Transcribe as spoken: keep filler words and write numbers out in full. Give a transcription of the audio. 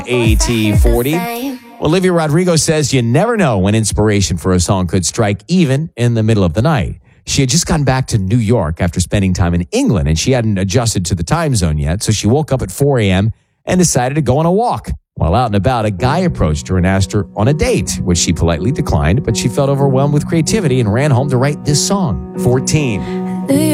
A T forty. Olivia Rodrigo says you never know when inspiration for a song could strike, even in the middle of the night. She had just gotten back to New York after spending time in England, and she hadn't adjusted to the time zone yet, so she woke up at four a.m. and decided to go on a walk. While out and about, a guy approached her and asked her on a date, which she politely declined, but she felt overwhelmed with creativity and ran home to write this song. fourteen.